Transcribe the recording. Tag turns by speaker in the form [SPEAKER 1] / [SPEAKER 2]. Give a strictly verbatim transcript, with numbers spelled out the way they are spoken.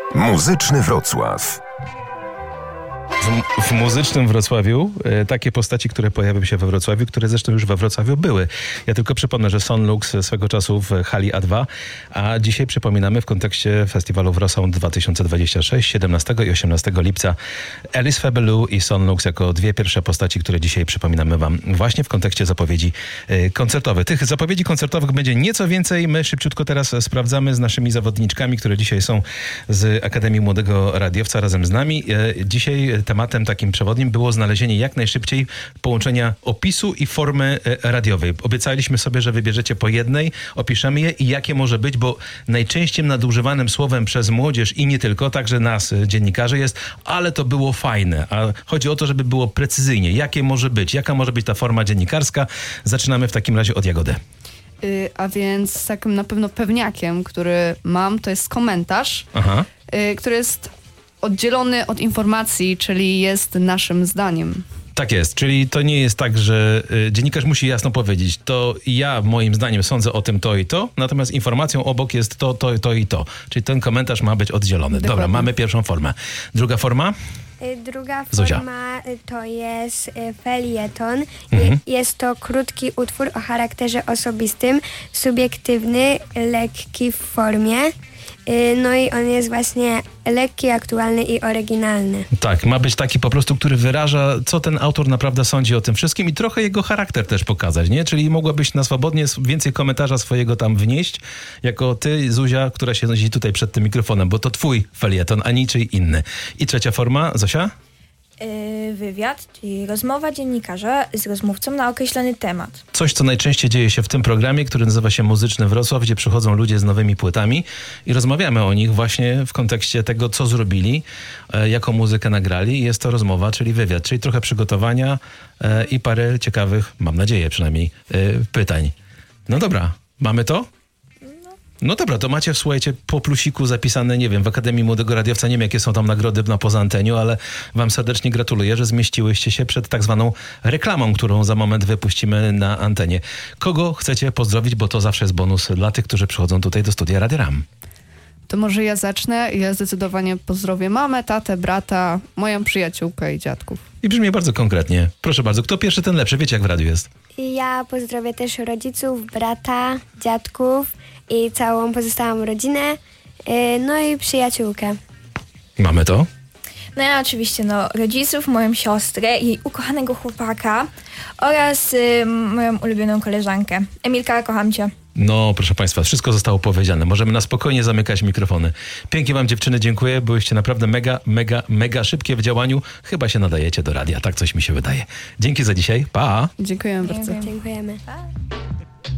[SPEAKER 1] Muzyczny Wrocław.
[SPEAKER 2] W, w muzycznym Wrocławiu e, takie postaci, które pojawią się we Wrocławiu, które zresztą już we Wrocławiu były. Ja tylko przypomnę, że Sonlux swego czasu w hali A dwa, a dzisiaj przypominamy w kontekście festiwalu Wrosound dwa tysiące dwudziesty szósty, siedemnastego i osiemnastego lipca Alice Fabelou i Sonlux jako dwie pierwsze postaci, które dzisiaj przypominamy wam właśnie w kontekście zapowiedzi e, koncertowych. Tych zapowiedzi koncertowych będzie nieco więcej. My szybciutko teraz sprawdzamy z naszymi zawodniczkami, które dzisiaj są z Akademii Młodego Radiowca razem z nami. E, dzisiaj tematem takim przewodnim było znalezienie jak najszybciej połączenia opisu i formy radiowej. Obiecaliśmy sobie, że wybierzecie po jednej, opiszemy je i jakie może być, bo najczęściej nadużywanym słowem przez młodzież i nie tylko, także nas, dziennikarzy, jest, ale to było fajne. A chodzi o to, żeby było precyzyjnie. Jakie może być? Jaka może być ta forma dziennikarska? Zaczynamy w takim razie od Jagody.
[SPEAKER 3] Yy, a więc takim na pewno pewniakiem, który mam, to jest komentarz,
[SPEAKER 2] Aha.
[SPEAKER 3] Yy, który jest oddzielony od informacji, czyli jest naszym zdaniem.
[SPEAKER 2] Tak jest, czyli to nie jest tak, że y, dziennikarz musi jasno powiedzieć, to ja moim zdaniem sądzę o tym to i to, natomiast informacją obok jest to, to, to i to. Czyli ten komentarz ma być oddzielony.
[SPEAKER 3] Dokładnie.
[SPEAKER 2] Dobra, mamy pierwszą formę. Druga forma?
[SPEAKER 4] Druga
[SPEAKER 2] Zuzia.
[SPEAKER 4] forma to jest felieton.
[SPEAKER 2] Mhm.
[SPEAKER 4] Jest to krótki utwór o charakterze osobistym, subiektywny, lekki w formie. No i on jest właśnie lekki, aktualny i oryginalny.
[SPEAKER 2] Tak, ma być taki po prostu, który wyraża, co ten autor naprawdę sądzi o tym wszystkim i trochę jego charakter też pokazać, nie? Czyli mogłabyś na swobodnie więcej komentarza swojego tam wnieść, jako ty, Zuzia, która się siedzi tutaj przed tym mikrofonem, bo to twój felieton, a niczyj inny. I trzecia forma, Zosia?
[SPEAKER 5] Wywiad, czyli rozmowa dziennikarza z rozmówcą na określony temat.
[SPEAKER 2] Coś, co najczęściej dzieje się w tym programie, który nazywa się Muzyczny Wrocław, gdzie przychodzą ludzie z nowymi płytami i rozmawiamy o nich właśnie w kontekście tego, co zrobili, e, jaką muzykę nagrali. Jest to rozmowa, czyli wywiad, czyli trochę przygotowania e, i parę ciekawych, mam nadzieję przynajmniej, e, pytań. No dobra, mamy to? No dobra, to macie, słuchajcie, po plusiku zapisane, nie wiem, w Akademii Młodego Radiowca, nie wiem, jakie są tam nagrody na poza anteniu, ale wam serdecznie gratuluję, że zmieściłyście się przed tak zwaną reklamą, którą za moment wypuścimy na antenie. Kogo chcecie pozdrowić, bo to zawsze jest bonus dla tych, którzy przychodzą tutaj do studia Radia RAM.
[SPEAKER 3] To może ja zacznę. Ja zdecydowanie pozdrowię mamę, tatę, brata, moją przyjaciółkę i dziadków.
[SPEAKER 2] I brzmi bardzo konkretnie. Proszę bardzo, kto pierwszy, ten lepszy. Wiecie, jak w radiu jest.
[SPEAKER 4] Ja pozdrowię też rodziców, brata, dziadków i całą pozostałą rodzinę, no i przyjaciółkę.
[SPEAKER 2] Mamy to?
[SPEAKER 5] No ja oczywiście, no, rodziców, moją siostrę, jej ukochanego chłopaka oraz y, moją ulubioną koleżankę. Emilka, kocham cię.
[SPEAKER 2] No, proszę państwa, wszystko zostało powiedziane. Możemy na spokojnie zamykać mikrofony. Pięknie wam, dziewczyny, dziękuję. Byłyście naprawdę mega, mega, mega szybkie w działaniu. Chyba się nadajecie do radia. Tak coś mi się wydaje. Dzięki za dzisiaj. Pa!
[SPEAKER 3] Dziękuję bardzo.
[SPEAKER 4] Dziękujemy.
[SPEAKER 5] Pa.